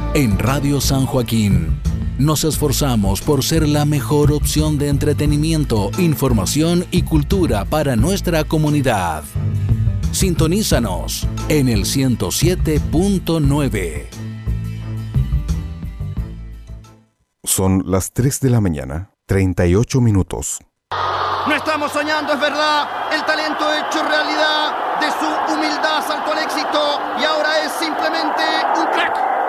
En Radio San Joaquín nos esforzamos por ser la mejor opción de entretenimiento, información y cultura para nuestra comunidad. Sintonízanos en el 107.9. Son las 3 de la mañana, 38 minutos. No estamos soñando, es verdad. El talento hecho realidad. De su humildad saltó al éxito y ahora es simplemente un crack.